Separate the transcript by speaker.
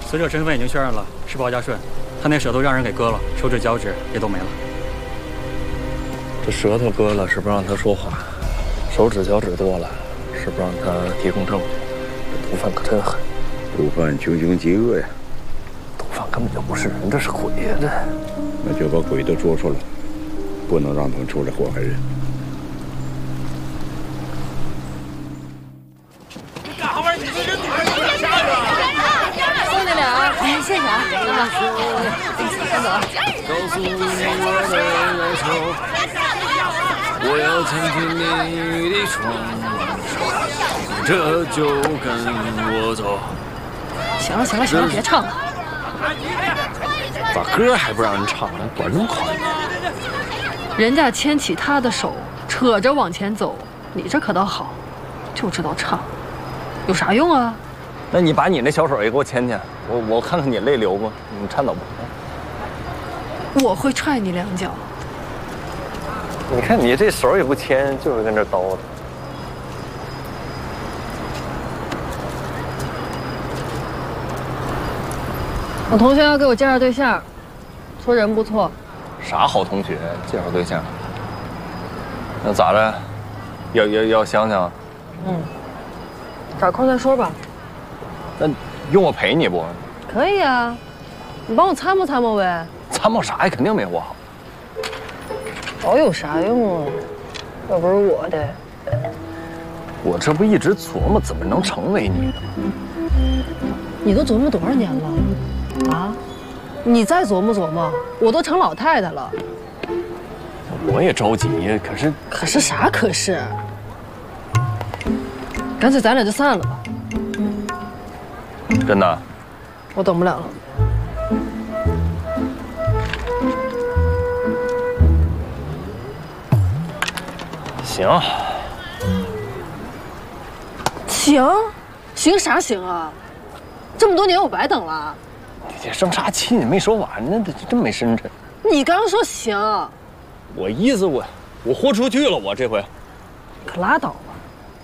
Speaker 1: 死者身份已经确认了，是包家顺，他那舌头让人给割了，手指、脚趾也都没了。
Speaker 2: 这舌头割了是不让他说话，手指、脚趾多了是不让他提供证据。这毒贩可真狠，
Speaker 3: 毒贩穷凶极恶呀！
Speaker 2: 毒贩根本就不是人，这是鬼呀！这
Speaker 3: 那就把鬼都捉出来，不能让他们出来祸害人。
Speaker 4: 送你俩，哎，谢谢啊，来吧，先走。
Speaker 5: 告诉你我的要求，我要倾听你的双手，这就跟我走。
Speaker 4: 行了行了行了，别唱了。
Speaker 2: 咋歌还不让人唱呢？管那么快？
Speaker 4: 人家牵起他的手，扯着往前走，你这可倒好，就知道唱，有啥用啊？
Speaker 2: 那你把你那小手也给我牵牵，我看看你泪流吗？你颤抖不？
Speaker 4: 我会踹你两脚。
Speaker 2: 你看你这手也不牵，就是跟这叨叨。
Speaker 4: 我同学要给我介绍对象，说人不错。
Speaker 2: 啥好同学？介绍对象？那咋着？要想想。
Speaker 4: 找空再说吧。
Speaker 2: 那用我陪你不？
Speaker 4: 可以啊，你帮我参谋参谋呗。
Speaker 2: 参谋啥呀？肯定没我好。
Speaker 4: 好有啥用啊？又不是我的。
Speaker 2: 我这不一直琢磨怎么能成为你的吗？
Speaker 4: 你都琢磨多少年了？啊？你再琢磨琢磨，我都成老太太了。
Speaker 2: 我也着急，
Speaker 4: 可是啥可是？干脆咱俩就散了吧。
Speaker 2: 真的，
Speaker 4: 我等不了了。
Speaker 2: 行，
Speaker 4: 行啥行啊？这么多年我白等了。
Speaker 2: 你这生啥气？你没说完呢，这真没深沉。
Speaker 4: 你刚说行，
Speaker 2: 我意思我豁出去了，我这回。
Speaker 4: 可拉倒吧。